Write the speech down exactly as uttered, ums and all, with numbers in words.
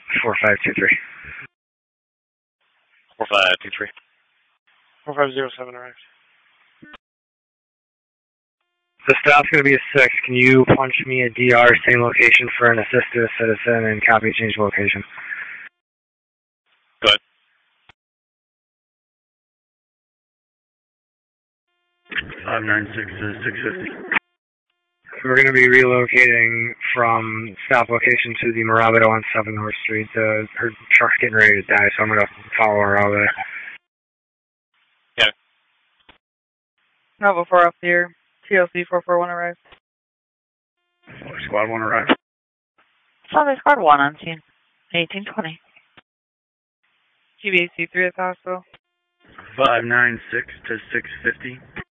four five two three. four five two three. four five zero seven arrived. The stop's going to be a six. Can you punch me a D R, same location for an assisted citizen, and copy change location? Good. five nine six to six fifty. We're going to be relocating from stop location to the Morabito on seven North Street. Uh, her truck's getting ready to die, so I'm going to follow her all there. Yeah. Bravo four up here. T L C four four one arrived. Squad one arrived. Sunday Squad one on scene. eighteen twenty. G B A C three at the hospital. five nine six to six fifty.